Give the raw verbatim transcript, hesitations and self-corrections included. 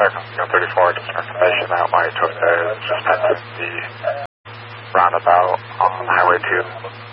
you know, thirty-four, just information that why Toyota is just at the roundabout on Highway two.